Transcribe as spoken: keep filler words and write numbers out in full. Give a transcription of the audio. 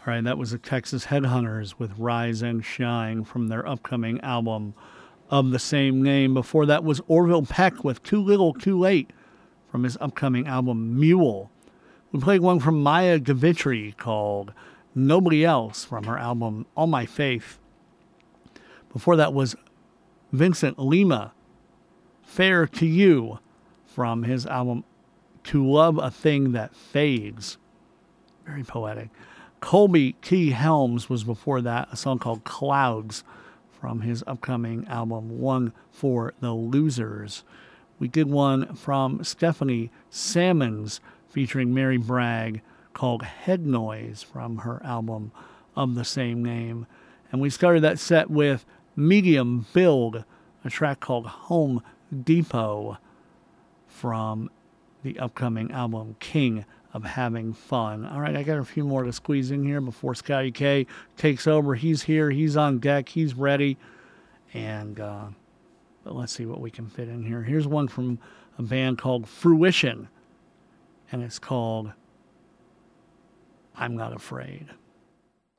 right, that was the Texas Headhunters with Rise and Shine from their upcoming album of the same name. Before that was Orville Peck with Too Little Too Late from his upcoming album Mule. We played one from Maya Gavitri called Nobody Else from her album All My Faith. Before that was Vincent Lima, Fair to You from his album To Love a Thing That Fades. Very poetic. Colby T. Helms was before that, a song called Clouds from his upcoming album One for the Losers. We did one from Stephanie Sammons featuring Mary Bragg called Head Noise from her album of the same name. And we started that set with Medium Build, a track called Home Depot from the upcoming album King of Having Fun. All right, I got a few more to squeeze in here before Scotty K takes over. He's here. He's on deck. He's ready. And uh, but let's see what we can fit in here. Here's one from a band called Fruition, and it's called I'm Not Afraid.